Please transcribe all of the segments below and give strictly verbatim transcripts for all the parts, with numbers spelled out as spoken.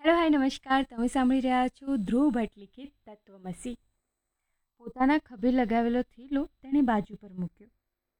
Hello hi નમસ્કાર. તમે સાંભળી રહ્યા છો ધ્રુવ ભટ્ટ લિખિત તત્વમસી. પોતાના ખભે લગાવેલો થેલો તેણે બાજુ પર મૂક્યો.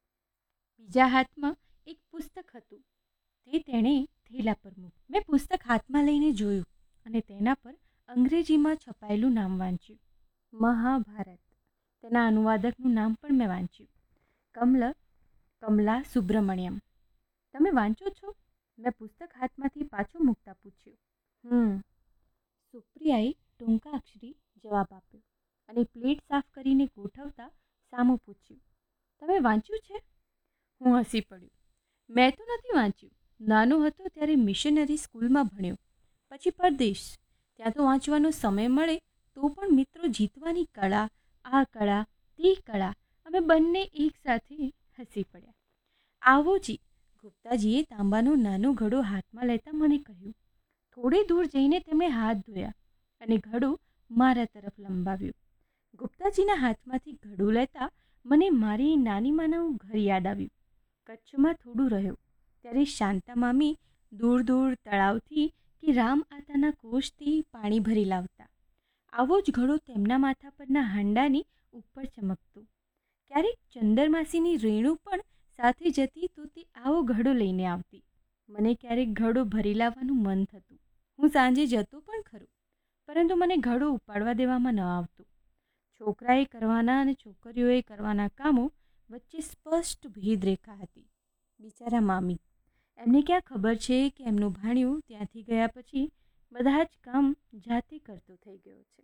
બીજા હાથમાં એક પુસ્તક હતું, તે તેણે થેલા પર મૂક્યું. મેં પુસ્તક હાથમાં લઈને જોયું અને તેના પર અંગ્રેજીમાં છપાયેલું નામ વાંચ્યું, મહાભારત. તેના અનુવાદકનું નામ પણ મેં વાંચ્યું, કમલ કમલા સુબ્રમણ્યમ. તમે વાંચો છો? મેં પુસ્તક હાથમાંથી પાછું મૂકતા પૂછ્યું. હમ સુપ્રિયાએ ટૂંકા અક્ષરી જવાબ આપ્યો અને પ્લેટ સાફ કરીને ગોઠવતા સામું પૂછ્યું, તમે વાંચ્યું છે? હું હસી પડ્યું. મેં તો નથી વાંચ્યું. નાનો હતો ત્યારે મિશનરી સ્કૂલમાં ભણ્યો, પછી પરદેશ. ત્યાં તો વાંચવાનો સમય મળે તો પણ મિત્રો જીતવાની કળા, આ કળા તે કળા, અમે બંને એકસાથે હસી પડ્યા. આવો જી. ગુપ્તાજીએ તાંબાનો નાનો ઘડો હાથમાં લેતા મને કહ્યું. થોડે દૂર જઈને તેમણે હાથ ધોયા અને ઘડો મારા તરફ લંબાવ્યો. ગુપ્તાજીના હાથમાંથી ઘડું લેતા મને મારી નાની માનું ઘર યાદ આવ્યું. કચ્છમાં થોડું રહ્યો ત્યારે શાંતા મામી દૂર દૂર તળાવથી કે રામ આતાના કોષથી પાણી ભરી લાવતા. આવો જ ઘડો તેમના માથા પરના હાંડાની ઉપર ચમકતો. ક્યારેક ચંદરમાસીની રેણુ પણ સાથે જતી તો તે આવો ઘડો લઈને આવતી. મને ક્યારેક ઘડો ભરી લાવવાનું મન થતું. હું સાંજે જતો પણ ખરો, પરંતુ મને ઘડો ઉપાડવા દેવામાં ન આવતો. છોકરાએ કરવાના અને છોકરીઓએ કરવાના કામો વચ્ચે સ્પષ્ટ ભેદરેખા હતી. બિચારા મામી, એમને ક્યાં ખબર છે કે એમનું ભાણિયું ત્યાંથી ગયા પછી બધા જ કામ જાતે કરતો થઈ ગયો છે.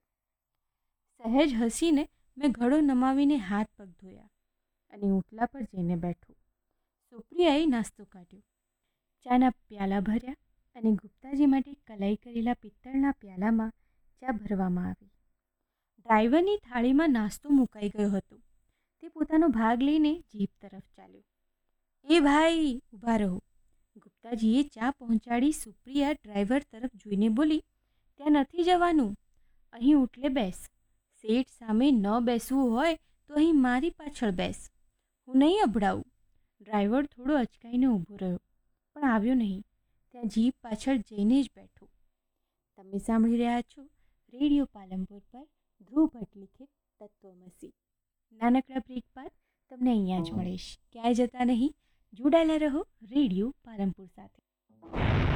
સહેજ હસીને મેં ઘડો નમાવીને હાથ પગ ધોયા અને ઓટલા પર જઈને બેઠો. સુપ્રિયાએ નાસ્તો કાઢ્યો. ચાના પ્યાલા ભર્યા અને ગુપ્તાજી માટે કલાઈ કરેલા પિત્તળના પ્યાલામાં ચા ભરવામાં આવી. ડ્રાઈવરની થાળીમાં નાસ્તો મુકાઈ ગયો હતો. તે પોતાનો ભાગ લઈને જીપ તરફ ચાલ્યો. એ ભાઈ, ઊભા રહો. ગુપ્તાજીએ ચા પહોંચાડી. સુપ્રિયા ડ્રાઈવર તરફ જોઈને બોલી, ત્યાં નથી જવાનું, અહીં ઓટલે બેસ. શેઠ સામે ન બેસવું હોય તો અહીં મારી પાછળ બેસ, હું નહીં અભડાવું. ડ્રાઈવર થોડો અચકાઈને ઊભો રહ્યો, પણ આવ્યો નહીં. ત્યાં જીપ પાછળ જઈને જ બેઠો. તમે સાંભળી રહ્યા છો રેડિયો પાલનપુર પર ધ્રુવ ભટ્ટ લિખિત તત્વમસી. નાનકડા બ્રેક બાદ તમને અહીંયા જ મળીશ. ક્યાંય જતા નહીં, જોડાયેલા રહો રેડિયો પાલનપુર સાથે.